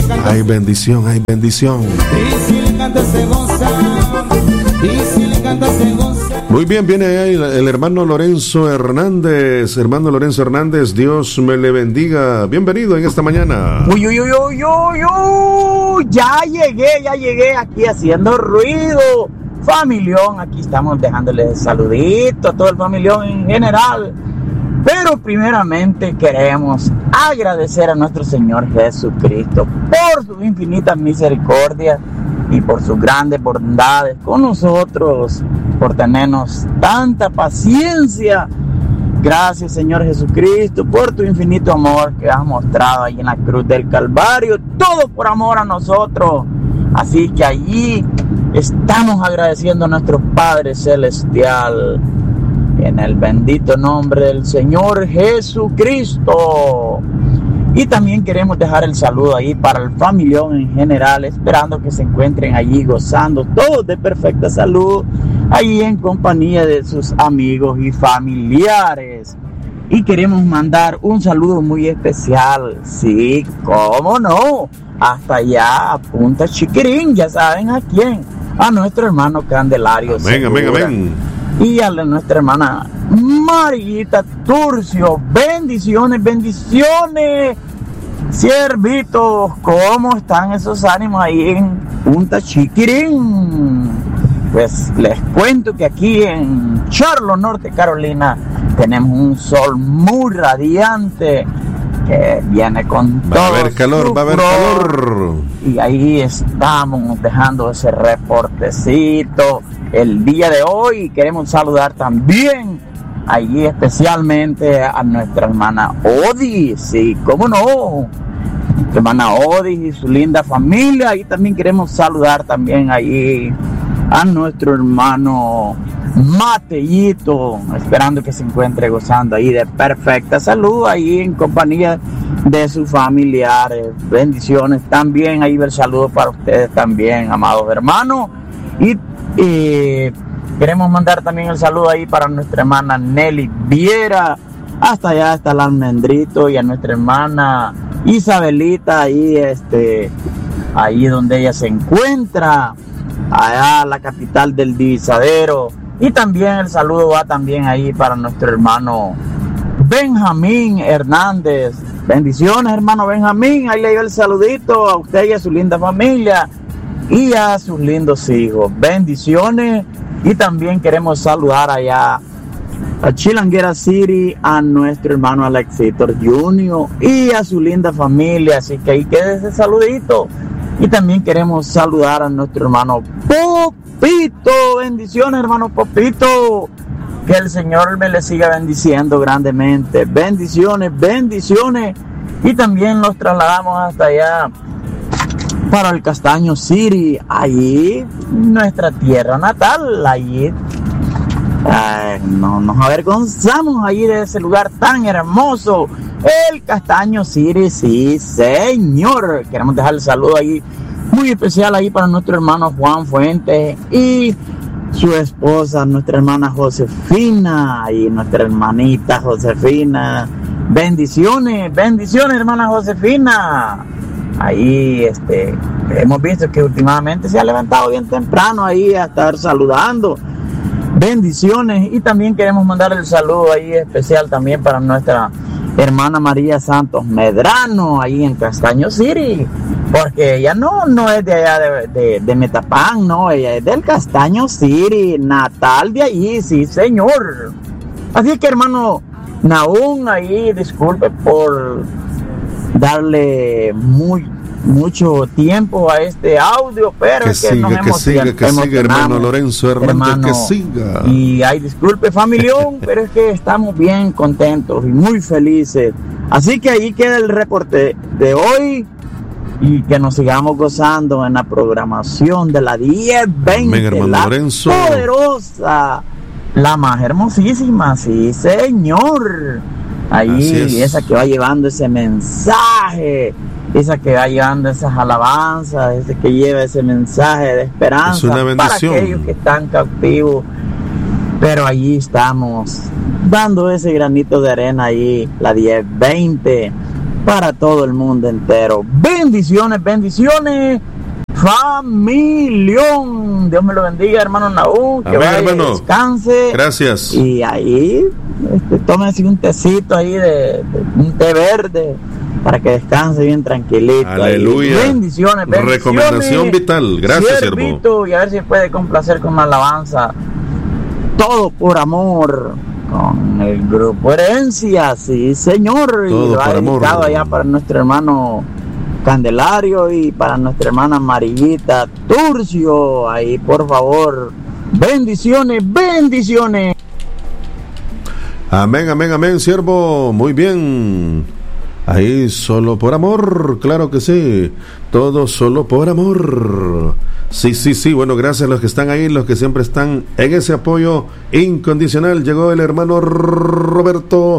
Hay bendición, hay bendición. Y si le canta se goza. Y si le canta se goza. Muy bien, viene ahí el hermano Lorenzo Hernández. Hermano Lorenzo Hernández, Dios me le bendiga. Bienvenido en esta mañana. Uy. Ya llegué aquí haciendo ruido. Familión, aquí estamos dejándoles saludito a todo el familión en general. Pero primeramente queremos agradecer a nuestro Señor Jesucristo por sus infinitas misericordias y por sus grandes bondades con nosotros, por tenernos tanta paciencia. Gracias, Señor Jesucristo, por tu infinito amor que has mostrado ahí en la cruz del Calvario, todo por amor a nosotros. Así que allí estamos agradeciendo a nuestro Padre Celestial en el bendito nombre del Señor Jesucristo. Y también queremos dejar el saludo ahí para el familión en general, esperando que se encuentren allí gozando todos de perfecta salud, allí en compañía de sus amigos y familiares. Y queremos mandar un saludo muy especial, sí, cómo no, hasta allá a Punta Chiquirín, ya saben a quién, a nuestro hermano Candelario. Amén. Y a nuestra hermana Mariguita Turcio. Bendiciones. Siervitos, ¿cómo están esos ánimos ahí en Punta Chiquirín? Pues les cuento que aquí en Charlotte, Norte Carolina, tenemos un sol muy radiante que viene con todo. Va a haber calor. Y ahí estamos dejando ese reportecito el día de hoy. Queremos saludar también allí especialmente a nuestra hermana Odis, sí, cómo no, nuestra hermana Odis y su linda familia. Y también queremos saludar también allí a nuestro hermano Matellito, esperando que se encuentre gozando ahí de perfecta salud, ahí en compañía de sus familiares. Bendiciones también, ahí el saludo para ustedes también, amados hermanos. Y queremos mandar también el saludo ahí para nuestra hermana Nelly Viera, hasta allá está el almendrito, y a nuestra hermana Isabelita, ahí donde ella se encuentra, allá la capital del divisadero. Y también el saludo va también ahí para nuestro hermano Benjamín Hernández. Bendiciones, hermano Benjamín, ahí le dio el saludito a usted y a su linda familia y a sus lindos hijos. Bendiciones. Y también queremos saludar allá a Chilanguera City, a nuestro hermano Alexitor Jr. y a su linda familia. Así que ahí queda ese saludito. Y también queremos saludar a nuestro hermano Popito. Bendiciones, hermano Popito. Que el Señor me le siga bendiciendo grandemente. Bendiciones. Y también nos trasladamos hasta allá para el Castaño City, allí nuestra tierra natal, allí no nos avergonzamos allí de ese lugar tan hermoso, el Castaño City, sí señor. Queremos dejar el saludo ahí muy especial ahí para nuestro hermano Juan Fuentes y su esposa, nuestra hermana Josefina, y nuestra hermanita Josefina. Bendiciones, hermana Josefina. Ahí hemos visto que últimamente se ha levantado bien temprano ahí a estar saludando. Bendiciones. Y también queremos mandar el saludo ahí especial también para nuestra hermana María Santos Medrano, ahí en Castaño City, porque ella no es de allá de Metapán, no, ella es del Castaño City, natal de allí, sí señor. Así que, hermano Naún, ahí disculpe por darle mucho tiempo a este audio, pero es que nos hemos que siga, hermano Lorenzo Hernández, que siga. Y ay, disculpe, familión, pero es que estamos bien contentos y muy felices. Así que ahí queda el reporte de hoy, y que nos sigamos gozando en la programación de la 1020, la Lorenzo, poderosa, la más hermosísima, sí señor. Ahí esa que va llevando ese mensaje, esa que va llevando esas alabanzas, ese que lleva ese mensaje de esperanza para aquellos que están cautivos. Pero allí estamos dando ese granito de arena ahí, la 1020, para todo el mundo entero. Bendiciones, bendiciones, familión. Dios me lo bendiga, hermano Naúm, que vaya, hermano, descanse. Gracias. Y ahí, tómense un tecito ahí de un té verde para que descanse bien tranquilito. Aleluya. Ahí. Bendiciones, bendiciones. Recomendación vital. Gracias, siervito, y a ver si puede complacer con una alabanza. Todo por amor. Con el grupo Herencia, sí señor. Todo y lo ha por amor. dedicado allá para nuestro hermano Candelario y para nuestra hermana Amarillita Turcio. Ahí por favor. Bendiciones, bendiciones. Amén, amén, amén, siervo. Muy bien. Ahí solo por amor, claro que sí. Todo solo por amor. Sí, sí, sí. Bueno, gracias a los que están ahí, los que siempre están en ese apoyo incondicional. Llegó el hermano Roberto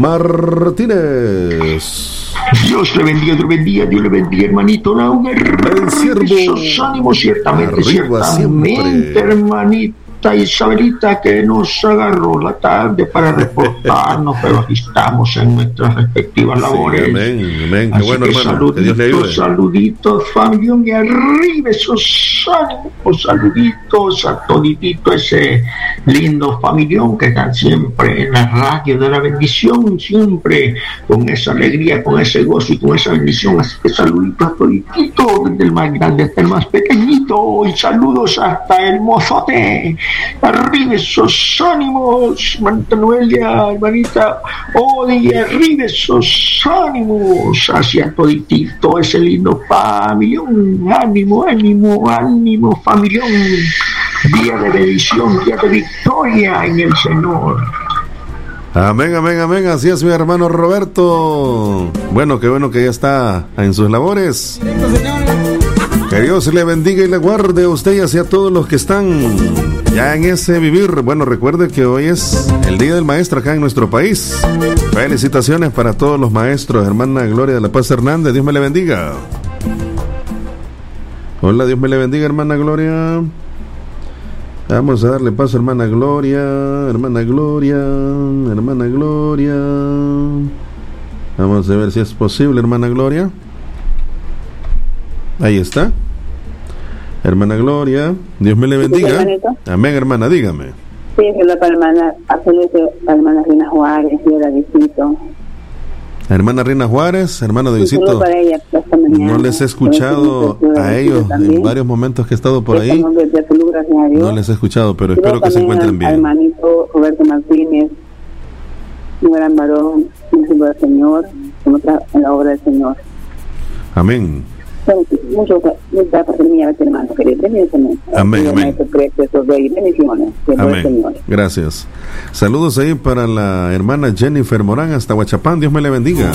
Martínez. Dios le bendiga, hermanito. Esos ánimos, ciertamente, Arriba, ciertamente, hermanito. Isabelita, que nos agarró la tarde para reportarnos, pero aquí estamos en nuestras respectivas labores. Sí, amén, amén. Qué bueno, hermano. Saluditos, que Dios le ayude. Saluditos, familia, y arriba esos ánimos, saluditos a toditito ese lindo familión que están siempre en la radio de la bendición, siempre con esa alegría, con ese gozo y con esa bendición. Así que saluditos a toditito, desde el más grande hasta el más pequeñito, y saludos hasta el mozote. Arriba esos ánimos, hermanita Noelia, hermanita Odi, arriba esos ánimos hacia toditito ese lindo familión. Ánimo, ánimo, ánimo, familión. Día de bendición, día de victoria en el Señor. Amén, amén, amén. Así es, mi hermano Roberto. Bueno que ya está en sus labores. Que Dios le bendiga y le guarde a usted y hacia todos los que están ya en ese vivir. Bueno, recuerde que hoy es el Día del Maestro acá en nuestro país. Felicitaciones para todos los maestros. Hermana Gloria de la Paz Hernández, Dios me le bendiga. Hola, Dios me le bendiga, hermana Gloria. Vamos a darle paso a hermana Gloria, hermana Gloria, hermana Gloria. Vamos a ver si es posible, hermana Gloria. Ahí está. Hermana Gloria, Dios me le bendiga. Amén, hermana, dígame. Sí, hello para hermana, para hermana Rina Juárez, yo la visito. Hermana Rina Juárez, hermano de visito. Para ella, no les he escuchado a ellos en varios momentos que he estado por ahí. No les he escuchado, pero espero que se encuentren bien. Hermanito Roberto Martínez, un gran varón, un siervo del Señor, en la obra del Señor. Amén. Muchas gracias, hermano, querido. Amén, amén. Amén. Gracias. Saludos ahí para la hermana Jennifer Morán hasta Huachapán. Dios me le bendiga.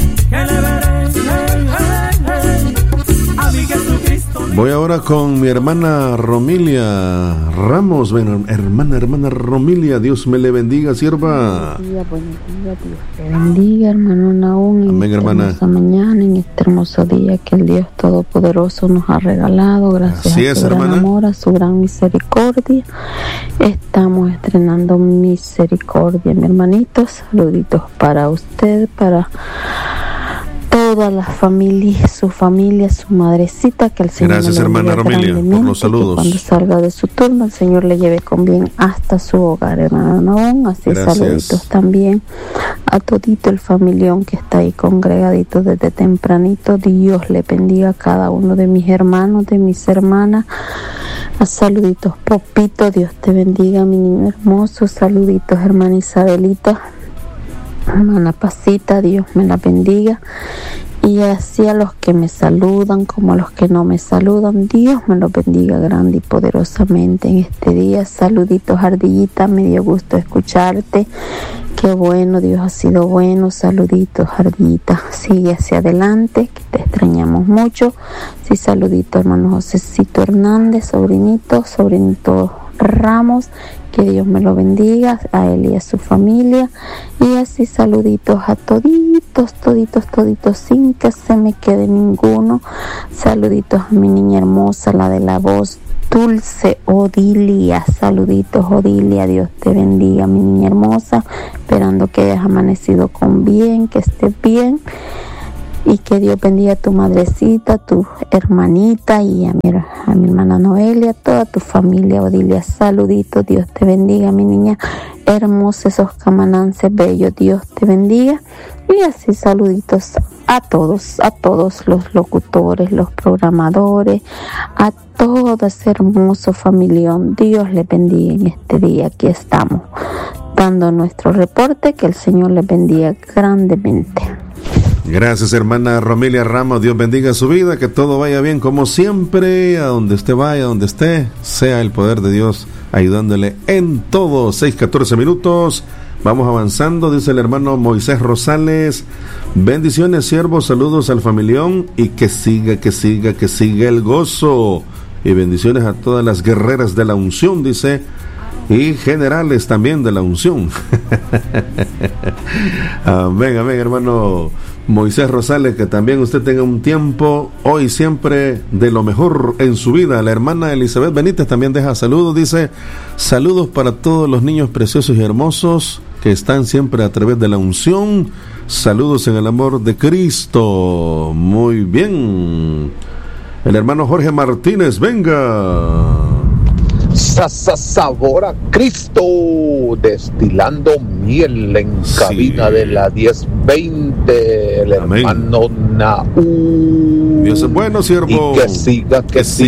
Voy ahora con mi hermana Romilia Ramos. Bueno, hermana Romilia, Dios me le bendiga, sierva. Buenos días, Dios te bendiga, hermano Naúm. Amén, hermana. Esta mañana, en este hermoso día que el Dios Todopoderoso nos ha regalado, gracias a su gran amor, a su gran misericordia. Estamos estrenando misericordia, mi hermanito. Saluditos para usted, para toda la familia, su madrecita, que el Señor gracias, hermana Romilia, por los saludos. Cuando salga de su turno, el Señor le lleve con bien hasta su hogar, hermano Naúm. Así gracias. Saluditos también a todito el familión que está ahí congregadito desde tempranito. Dios le bendiga a cada uno de mis hermanos, de mis hermanas. A saluditos, Popito, Dios te bendiga, mi niño hermoso. Saluditos, hermana Isabelita. Hermana Pasita, Dios me la bendiga. Y así a los que me saludan como a los que no me saludan, Dios me los bendiga grande y poderosamente en este día. Saluditos, Ardillita, me dio gusto escucharte. Qué bueno, Dios ha sido bueno. Saluditos, Ardillita, sigue hacia adelante, que te extrañamos mucho. Sí, saluditos, hermano Josecito Hernández, sobrinito Ramos, que Dios me lo bendiga, a él y a su familia. Y así saluditos a toditos, sin que se me quede ninguno. Saluditos a mi niña hermosa, la de la voz dulce, Odilia. Saluditos, Odilia, Dios te bendiga, mi niña hermosa, esperando que hayas amanecido con bien, que estés bien. y que Dios bendiga a tu madrecita, a tu hermanita y a mi hermana Noelia, a toda tu familia. Odilia, saluditos, Dios te bendiga, mi niña hermosa, esos camanances bellos, Dios te bendiga. Y así saluditos a todos los locutores, los programadores, a todo ese hermoso familión. Dios les bendiga en este día. Aquí estamos dando nuestro reporte, que el Señor les bendiga grandemente. Gracias, hermana Romelia Ramos, Dios bendiga su vida, que todo vaya bien como siempre, a donde usted vaya, a donde esté, sea el poder de Dios ayudándole en todo. 6:14 minutos. Vamos avanzando, dice el hermano Moisés Rosales. Bendiciones, siervos, saludos al familión y que siga el gozo. Y bendiciones a todas las guerreras de la unción, dice, y generales también de la unción. Amén, hermano Moisés Rosales, que también usted tenga un tiempo hoy siempre de lo mejor en su vida. La hermana Elizabeth Benítez también deja saludos, dice, saludos para todos los niños preciosos y hermosos que están siempre a través de la unción. Saludos en el amor de Cristo. Muy bien. El hermano Jorge Martínez, venga. Sabor a Cristo, destilando miel en cabina de la 1020, el Amén. hermano Naú. Dios es bueno, siervo. Y que siga,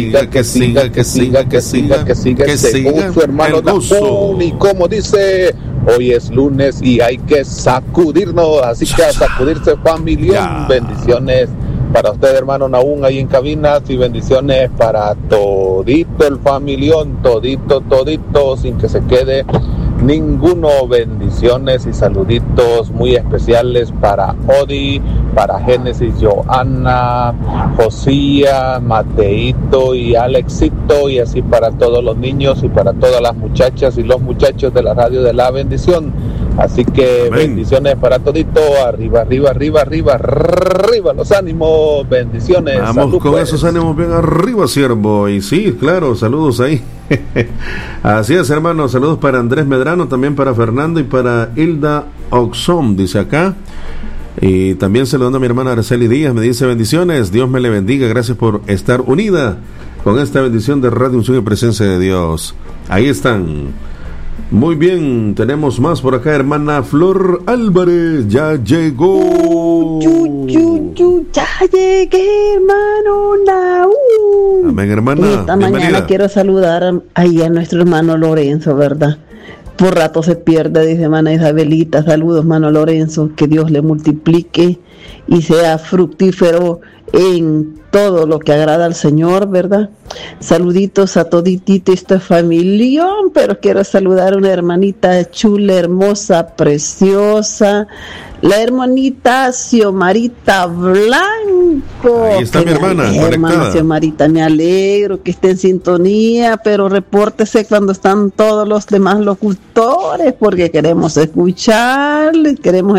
según su hermano Naú. Y como dice, hoy es lunes y hay que sacudirnos, así que a sacudirse, familia. Bendiciones para usted, hermano Naún, ahí en cabinas, y bendiciones para todito el familión, todito, sin que se quede ninguno. Bendiciones y saluditos muy especiales para Odi, para Génesis, Joana, Josía, Mateito y Alexito, y así para todos los niños y para todas las muchachas y los muchachos de la radio de la bendición. Así que amén. Bendiciones para todito, arriba los ánimos, bendiciones. Vamos salud, con pues. Esos ánimos bien arriba, siervo. Y sí, claro, saludos ahí. Así es, hermano, saludos para Andrés Medrano, también para Fernando y para Hilda Oxom, dice acá. Y también saludando a mi hermana Araceli Díaz, me dice bendiciones, Dios me le bendiga, gracias por estar unida con esta bendición de Radio Unción y Presencia de Dios. Ahí están. Muy bien, tenemos más por acá, hermana Flor Álvarez, ya llegó. Ya llegué, hermano Naú. Amén, hermana. Esta bienvenida. mañana quiero saludar ahí a nuestro hermano Lorenzo, ¿verdad? Por rato se pierde, dice hermana Isabelita. Saludos, hermano Lorenzo, que Dios le multiplique y sea fructífero en todo lo que agrada al Señor, ¿verdad? Saluditos a toditito esta familia, pero quiero saludar a una hermanita chula, hermosa, preciosa, la hermanita Xiomarita Blanco. Ahí está mi hermana, hermana Xiomarita, me alegro que esté en sintonía, pero repórtese cuando están todos los demás locutores, porque queremos escucharle.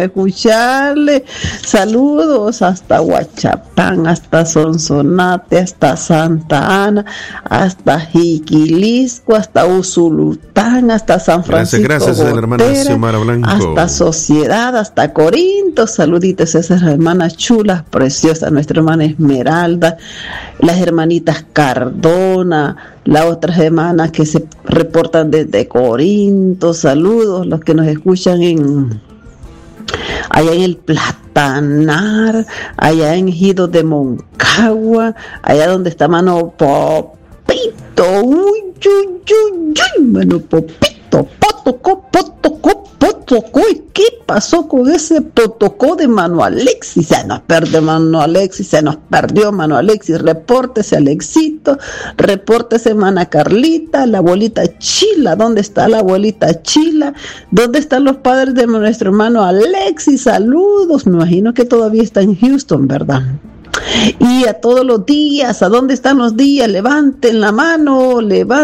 Saludos hasta Huachapán, hasta Sonsonate, hasta Santa Ana, hasta Jiquilisco, hasta Usulután, hasta San Francisco. Gracias, Gotera, hermana Xiomara Blanco. Hasta Sociedad, hasta Corinto. Saluditos a esas hermanas chulas, preciosas, nuestra hermana Esmeralda, las hermanitas Cardona, las otras hermanas que se reportan desde Corinto. Saludos, los que nos escuchan allá en el Platanar, allá en Ejido de Moncagua, allá donde está mano Popito, mano Popito, potocó, ¿y qué pasó con ese protocolo de mano Alexis? Se nos perdió mano Alexis, repórtese Alexito, repórtese mana Carlita, la abuelita Chila, ¿dónde está la abuelita Chila? ¿Dónde están los padres de nuestro hermano Alexis? Saludos, me imagino que todavía está en Houston, ¿verdad? Y a todos los días, ¿a dónde están los días? Levanten la mano,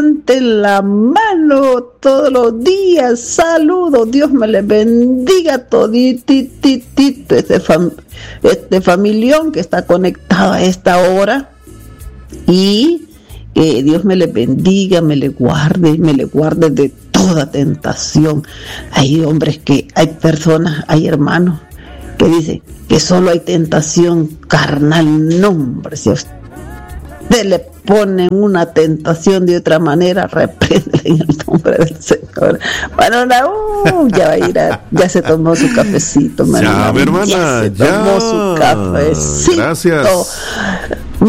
todos los días. Saludos, Dios me les bendiga toditititito este familión que está conectado a esta hora. Y que Dios me les bendiga, me le guarde de toda tentación. Hay hombres hay personas, hay hermanos que dice que solo hay tentación carnal. No, hombre, si a usted le ponen una tentación de otra manera, reprende en el nombre del Señor. Bueno, ya va a ir ya se tomó su cafecito, ya, mi hermana, ya se tomó su cafecito. Gracias.